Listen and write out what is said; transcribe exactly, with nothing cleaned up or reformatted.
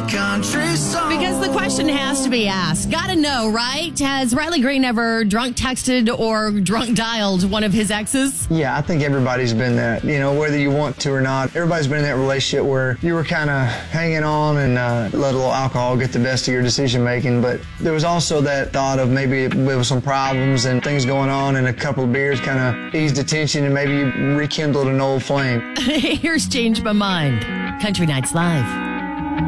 country song. Because the question has to be asked. Gotta know, right? Has Riley Green ever drunk texted or drunk dialed one of his exes? Yeah, I think everybody's been that. You know, whether you want to or not, everybody's been in that relationship where you were kind of hanging on and uh, let a little alcohol get the best of your decision making. But there was also that thought of maybe there was some problems and things going on, and a couple of beers kind of eased the tension and maybe you rekindled an old flame. Here's Change My Mind. Country Nights Live.